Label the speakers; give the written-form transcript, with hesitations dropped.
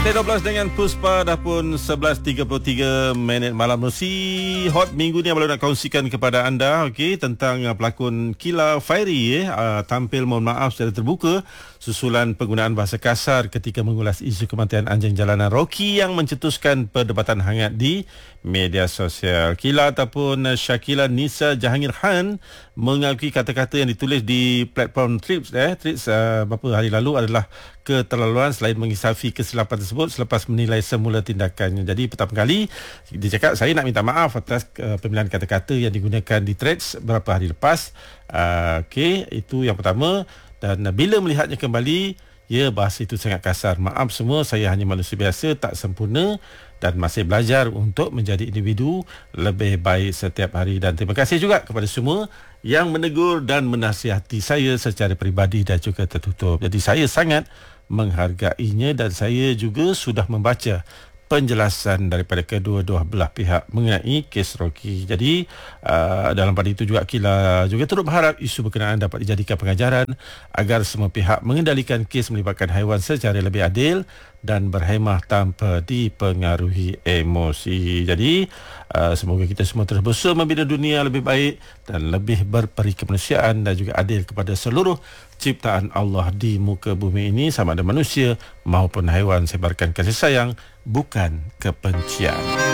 Speaker 1: 12 dengan Puspa, dah pun 11.33 malam Nusi. Hot minggu ni baru nak kongsikan kepada anda tentang pelakon Kila Fairy tampil mohon maaf secara terbuka susulan penggunaan bahasa kasar ketika mengulas isu kematian anjing jalanan Rocky yang mencetuskan perdebatan hangat di media sosial. Kila ataupun Shakila Nisa Jahangir Khan mengakui kata-kata yang ditulis di platform Threads beberapa hari lalu adalah keterlaluan selain mengisafi kesilapan tersebut selepas menilai semula tindakannya. Jadi pertama kali dia cakap, saya nak minta maaf atas pemilihan kata-kata yang digunakan di Threads beberapa hari lepas. Itu yang pertama. Dan bila melihatnya kembali, ya, bahasa itu sangat kasar. Maaf semua, saya hanya manusia biasa, tak sempurna dan masih belajar untuk menjadi individu lebih baik setiap hari. Dan terima kasih juga kepada semua yang menegur dan menasihati saya secara peribadi dan juga tertutup. Jadi saya sangat menghargainya dan saya juga sudah membaca penjelasan daripada kedua-dua belah pihak mengenai kes Rocky. Jadi dalam pada itu juga Kila juga turut berharap isu berkenaan dapat dijadikan pengajaran agar semua pihak mengendalikan kes melibatkan haiwan secara lebih adil dan berhemah tanpa dipengaruhi emosi. Jadi semoga kita semua terus bersua membina dunia lebih baik dan lebih berperi kemanusiaan dan juga adil kepada seluruh ciptaan Allah di muka bumi ini, sama ada manusia maupun haiwan. Sebarkan kasih sayang, bukan kebencian.